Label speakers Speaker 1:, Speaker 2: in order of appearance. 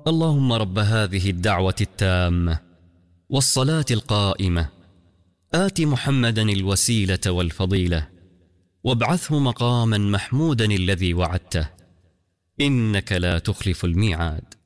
Speaker 1: اللهم رب هذه الدعوة التامة والصلاة القائمة آت محمدا الوسيلة والفضيلة وابعثه مقاما محمودا الذي وعدته إنك لا تخلف الميعاد.